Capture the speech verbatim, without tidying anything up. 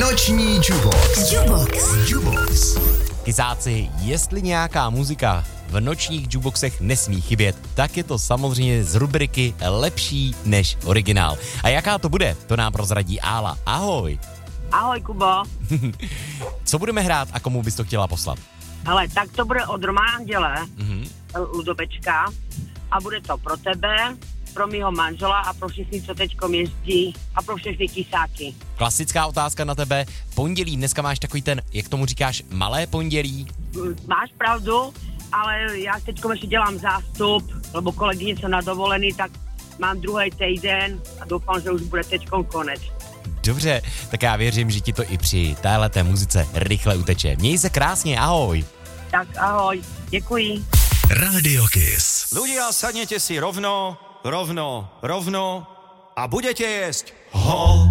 Noční Jukebox. Jukebox. Jukebox. Kysáci, jestli nějaká muzika v nočních jukeboxech nesmí chybět, tak je to samozřejmě z rubriky Lepší než originál. A jaká to bude, to nám prozradí Ála. Ahoj. Ahoj, Kubo. Co budeme hrát a komu bys to chtěla poslat? Hele, tak to bude od Romana Anděle, Mhm. Ludobečka, a bude to pro tebe, pro mýho manžela a pro všichni, co teďkom jezdí, a pro všechny kysáky. Klasická otázka na tebe. Pondělí, dneska máš takový ten, jak tomu říkáš, malé pondělí? Máš pravdu, ale já teďkom ještě dělám zástup, lebo kolegyně jsou na dovolený, tak mám druhý týden a doufám, že už bude teďkom konec. Dobře, tak já věřím, že ti to i při téhleté muzice rychle uteče. Měj se krásně, ahoj. Tak ahoj, děkuji. Radio Kiss. Ľudia, sadnete si rovno, rovno, rovno a budete jesť ho,